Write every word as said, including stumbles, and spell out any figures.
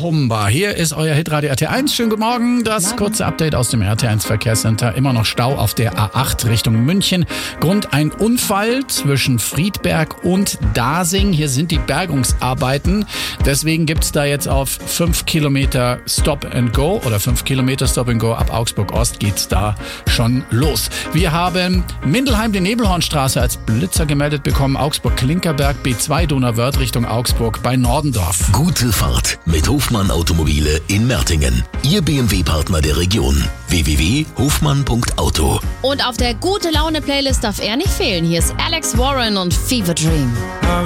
Humba. Hier ist euer Hitradio R T eins. Schönen guten Morgen. Das kurze Update aus dem R T eins Verkehrscenter. Immer noch Stau auf der A acht Richtung München. Grund ein Unfall zwischen Friedberg und Dasing. Hier sind die Bergungsarbeiten. Deswegen gibt's da jetzt auf fünf Kilometer Stop and Go oder fünf Kilometer Stop and Go ab Augsburg Ost geht's da schon los. Wir haben Mindelheim die Nebelhornstraße als Blitzer gemeldet bekommen. Augsburg-Klinkerberg B zwei Donauwörth Richtung Augsburg bei Nordendorf. Gute Fahrt mit Hofmann Automobile in Mertingen. Ihr B M W-Partner der Region. w w w punkt hofmann punkt auto. Und auf der Gute-Laune-Playlist darf er nicht fehlen. Hier ist Alex Warren und Fever Dream.